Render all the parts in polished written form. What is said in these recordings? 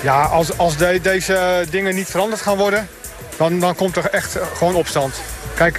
Ja, als deze dingen niet veranderd gaan worden, dan komt er echt gewoon opstand. Kijk,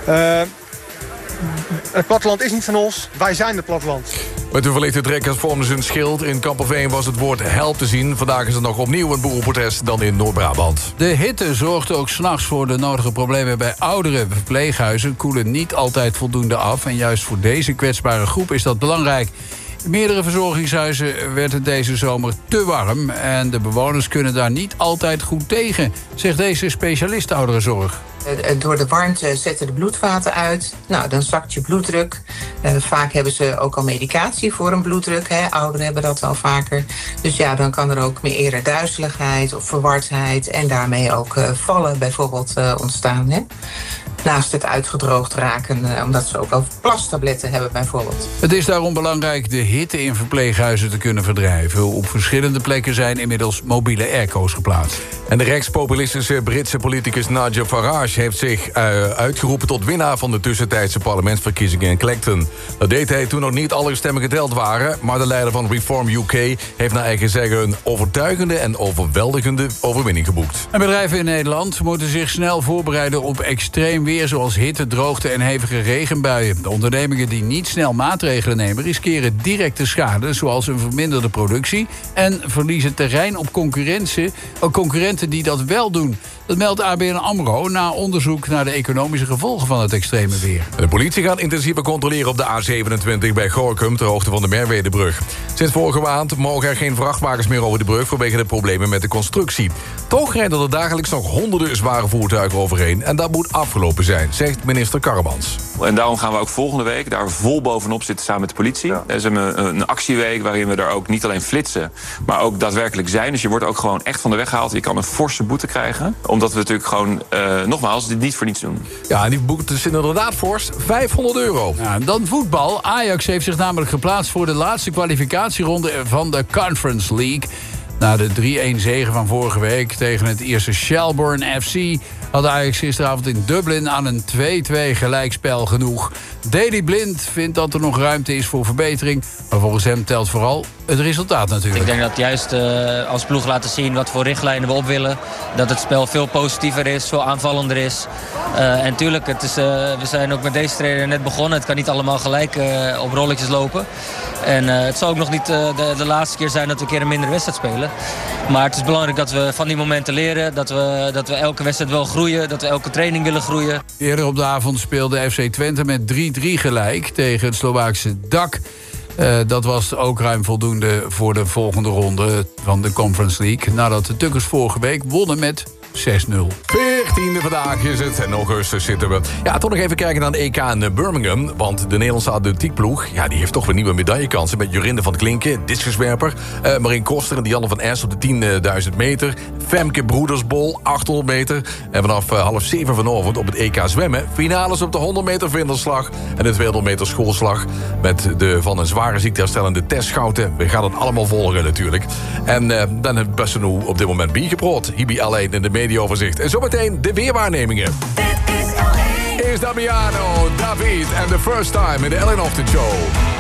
het platteland is niet van ons, wij zijn het platteland. Met de verlichte trekkers vormden ze een schild. In Kamperveen was het woord help te zien. Vandaag is er nog opnieuw een boerenprotest dan in Noord-Brabant. De hitte zorgt ook 's nachts voor de nodige problemen bij ouderen. Verpleeghuizen koelen niet altijd voldoende af. En juist voor deze kwetsbare groep is dat belangrijk. In meerdere verzorgingshuizen werd het deze zomer te warm. En de bewoners kunnen daar niet altijd goed tegen, zegt deze specialist ouderenzorg. Door de warmte zetten de bloedvaten uit. Nou, dan zakt je bloeddruk. Vaak hebben ze ook al medicatie voor een bloeddruk. Ouderen hebben dat wel vaker. Dus ja, dan kan er ook meer eerder duizeligheid of verwardheid en daarmee ook vallen bijvoorbeeld ontstaan. Hè? Naast het uitgedroogd raken, omdat ze ook al plastabletten hebben bijvoorbeeld. Het is daarom belangrijk de hitte in verpleeghuizen te kunnen verdrijven. Op verschillende plekken zijn inmiddels mobiele airco's geplaatst. En de rechtspopulistische Britse politicus Nigel Farage heeft zich uitgeroepen tot winnaar van de tussentijdse parlementsverkiezingen in Clacton. Dat deed hij toen nog niet alle stemmen geteld waren, maar de leider van Reform UK heeft naar eigen zeggen een overtuigende en overweldigende overwinning geboekt. En bedrijven in Nederland moeten zich snel voorbereiden op extreem weer, zoals hitte, droogte en hevige regenbuien. De ondernemingen die niet snel maatregelen nemen riskeren directe schade, zoals een verminderde productie en verliezen terrein op concurrenten die dat wel doen. Dat meldt ABN AMRO na onderzoek naar de economische gevolgen van het extreme weer. De politie gaat intensiever controleren op de A27 bij Gorinchem ter hoogte van de Merwedebrug. Sinds vorige maand mogen er geen vrachtwagens meer over de brug vanwege de problemen met de constructie. Toch rijden er dagelijks nog honderden zware voertuigen overheen en dat moet afgelopen zijn, zegt minister Karremans. En daarom gaan we ook volgende week daar vol bovenop zitten samen met de politie. Ja. Ze hebben een actieweek waarin we daar ook niet alleen flitsen, maar ook daadwerkelijk zijn. Dus je wordt ook gewoon echt van de weg gehaald. Je kan een forse boete krijgen, omdat we natuurlijk gewoon, nogmaals, dit niet voor niets doen. Ja, en die boete is inderdaad fors, €500. Ja, dan voetbal. Ajax heeft zich namelijk geplaatst voor de laatste kwalificatieronde van de Conference League. Na de 3-1 zege van vorige week tegen het Ierse Shelbourne FC had Ajax gisteravond in Dublin aan een 2-2 gelijkspel genoeg. Daley Blind vindt dat er nog ruimte is voor verbetering, maar volgens hem telt vooral het resultaat natuurlijk. Ik denk dat juist als ploeg laten zien wat voor richtlijnen we op willen. Dat het spel veel positiever is, veel aanvallender is. En tuurlijk, we zijn ook met deze trainer net begonnen. Het kan niet allemaal gelijk op rolletjes lopen. En het zal ook nog niet de laatste keer zijn dat we een keer een mindere wedstrijd spelen. Maar het is belangrijk dat we van die momenten leren. Dat we elke wedstrijd wel groeien. Dat we elke training willen groeien. Eerder op de avond speelde FC Twente met 3-3 gelijk tegen het Slovaakse DAK. Dat was ook ruim voldoende voor de volgende ronde van de Conference League. Nadat de Tukkers vorige week wonnen met 6-0. 14e vandaag is het. En augustus zitten we. Ja, toch nog even kijken naar de EK in Birmingham. Want de Nederlandse atletiekploeg, ja, die heeft toch weer nieuwe medaillekansen. Met Jorinde van Klinken, discuswerper. Marien Koster en Dianne van Es op de 10.000 meter. Femke Broedersbol, 800 meter. En vanaf 6:30 vanavond op het EK zwemmen. Finales op de 100 meter vinderslag. En de 200 meter schoolslag. Met de van een zware ziekte herstellende Tess Schouten. We gaan het allemaal volgen natuurlijk. En dan heeft Bessenu op dit moment bijgeproot. Hibi alleen in de mediaoverzicht. En zometeen de weerwaarnemingen. Is Damiano, David en The First Time in de Ellen Ochtend Show.